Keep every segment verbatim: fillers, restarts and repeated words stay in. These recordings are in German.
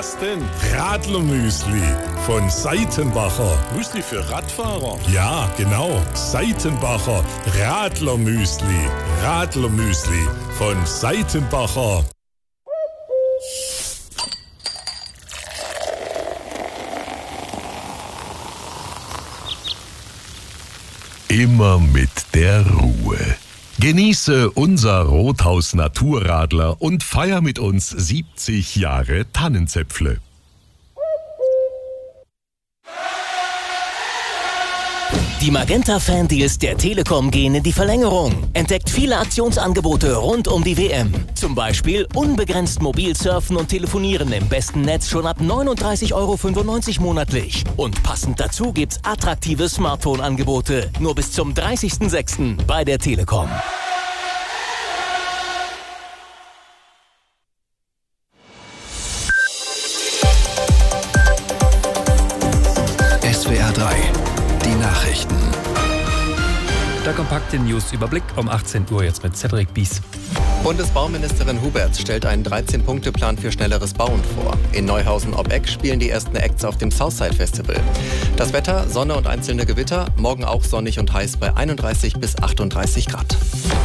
Was denn? Radlermüsli von Seitenbacher. Müsli für Radfahrer? Ja, genau. Seitenbacher Radlermüsli. Radlermüsli von Seitenbacher. Immer mit der Ruhe. Genieße unser Rothaus Naturradler und feier mit uns siebzig Jahre Tannenzäpfle. Die Magenta Fan Deals der Telekom gehen in die Verlängerung. Entdeckt viele Aktionsangebote rund um die W M. Zum Beispiel unbegrenzt mobil surfen und telefonieren im besten Netz schon ab neununddreißig Euro fünfundneunzig monatlich. Und passend dazu gibt's attraktive Smartphone-Angebote. Nur bis zum dreißigsten sechsten bei der Telekom. S W R drei. Die Nachrichten. Der kompakte News-Überblick um achtzehn Uhr jetzt mit Cedric Bies. Bundesbauministerin Huberts stellt einen dreizehn-Punkte-Plan für schnelleres Bauen vor. In Neuhausen ob Eck spielen die ersten Acts auf dem Southside Festival. Das Wetter, Sonne und einzelne Gewitter, morgen auch sonnig und heiß bei einunddreißig bis achtunddreißig Grad.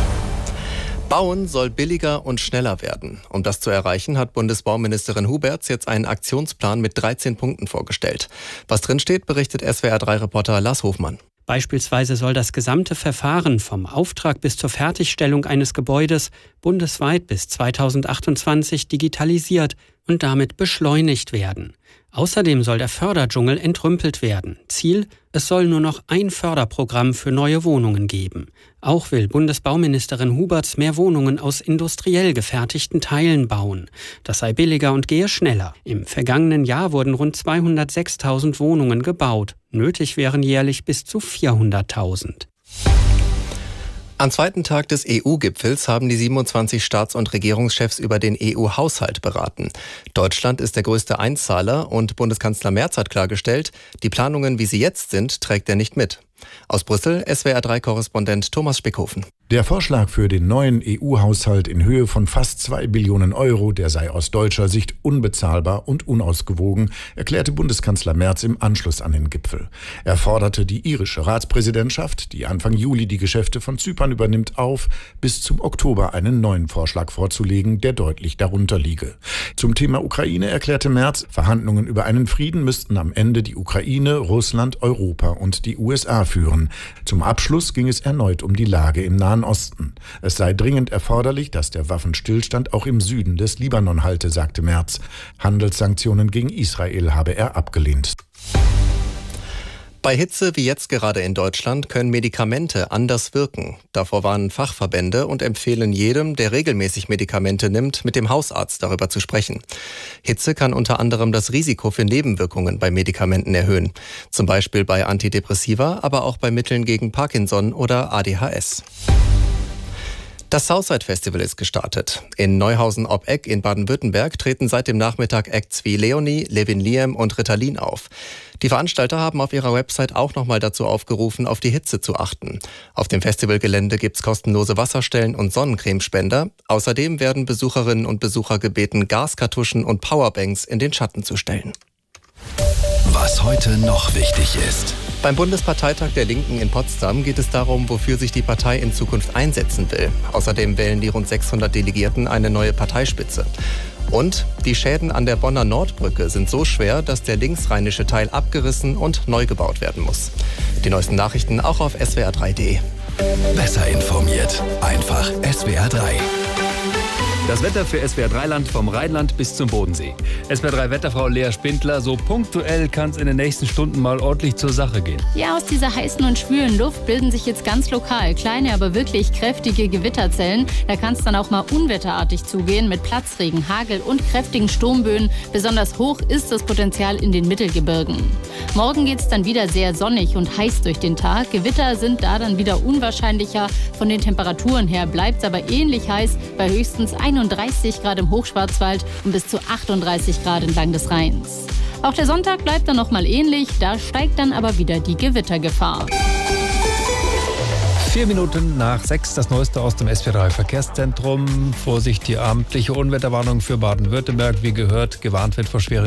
Bauen soll billiger und schneller werden. Um das zu erreichen, hat Bundesbauministerin Huberts jetzt einen Aktionsplan mit dreizehn Punkten vorgestellt. Was drinsteht, berichtet S W R drei Reporter Lars Hofmann. Beispielsweise soll das gesamte Verfahren vom Auftrag bis zur Fertigstellung eines Gebäudes bundesweit bis zweitausendachtundzwanzig digitalisiert und damit beschleunigt werden. Außerdem soll der Förderdschungel entrümpelt werden. Ziel: Es soll nur noch ein Förderprogramm für neue Wohnungen geben. Auch will Bundesbauministerin Huberts mehr Wohnungen aus industriell gefertigten Teilen bauen. Das sei billiger und gehe schneller. Im vergangenen Jahr wurden rund zweihundertsechstausend Wohnungen gebaut. Nötig wären jährlich bis zu vierhunderttausend. Am zweiten Tag des E U-Gipfels haben die siebenundzwanzig Staats- und Regierungschefs über den E U-Haushalt beraten. Deutschland ist der größte Einzahler und Bundeskanzler Merz hat klargestellt, die Planungen, wie sie jetzt sind, trägt er nicht mit. Aus Brüssel S W R drei Korrespondent Thomas Spickhofen. Der Vorschlag für den neuen E U-Haushalt in Höhe von fast zwei Billionen Euro, der sei aus deutscher Sicht unbezahlbar und unausgewogen, erklärte Bundeskanzler Merz im Anschluss an den Gipfel. Er forderte die irische Ratspräsidentschaft, die Anfang Juli die Geschäfte von Zypern übernimmt, auf, bis zum Oktober einen neuen Vorschlag vorzulegen, der deutlich darunter liege. Zum Thema Ukraine erklärte Merz, Verhandlungen über einen Frieden müssten am Ende die Ukraine, Russland, Europa und die U S A führen. Zum Abschluss ging es erneut um die Lage im Nahen Osten. Es sei dringend erforderlich, dass der Waffenstillstand auch im Süden des Libanon halte, sagte Merz. Handelssanktionen gegen Israel habe er abgelehnt. Bei Hitze wie jetzt gerade in Deutschland können Medikamente anders wirken. Davor warnen Fachverbände und empfehlen jedem, der regelmäßig Medikamente nimmt, mit dem Hausarzt darüber zu sprechen. Hitze kann unter anderem das Risiko für Nebenwirkungen bei Medikamenten erhöhen. Zum Beispiel bei Antidepressiva, aber auch bei Mitteln gegen Parkinson oder A D H S. Das Southside Festival ist gestartet. In Neuhausen ob Eck in Baden-Württemberg treten seit dem Nachmittag Acts wie Leonie, Levin Liam und Ritalin auf. Die Veranstalter haben auf ihrer Website auch nochmal dazu aufgerufen, auf die Hitze zu achten. Auf dem Festivalgelände gibt's kostenlose Wasserstellen und Sonnencremespender. Außerdem werden Besucherinnen und Besucher gebeten, Gaskartuschen und Powerbanks in den Schatten zu stellen. Was heute noch wichtig ist. Beim Bundesparteitag der Linken in Potsdam geht es darum, wofür sich die Partei in Zukunft einsetzen will. Außerdem wählen die rund sechshundert Delegierten eine neue Parteispitze. Und die Schäden an der Bonner Nordbrücke sind so schwer, dass der linksrheinische Teil abgerissen und neu gebaut werden muss. Die neuesten Nachrichten auch auf S W R drei punkt de. Besser informiert. Einfach S W R drei. Das Wetter für S W R drei Land vom Rheinland bis zum Bodensee. S W R drei Wetterfrau Lea Spindler, so punktuell kann es in den nächsten Stunden mal ordentlich zur Sache gehen. Ja, aus dieser heißen und schwülen Luft bilden sich jetzt ganz lokal kleine, aber wirklich kräftige Gewitterzellen. Da kann es dann auch mal unwetterartig zugehen mit Platzregen, Hagel und kräftigen Sturmböen. Besonders hoch ist das Potenzial in den Mittelgebirgen. Morgen geht es dann wieder sehr sonnig und heiß durch den Tag. Gewitter sind da dann wieder unwahrscheinlicher. Von den Temperaturen her bleibt es aber ähnlich heiß bei höchstens einunddreißig Grad im Hochschwarzwald und bis zu achtunddreißig Grad entlang des Rheins. Auch der Sonntag bleibt dann noch mal ähnlich, da steigt dann aber wieder die Gewittergefahr. Vier Minuten nach sechs, das Neueste aus dem S W R drei Verkehrszentrum. Vorsicht, die abendliche Unwetterwarnung für Baden-Württemberg. Wie gehört, gewarnt wird vor schweren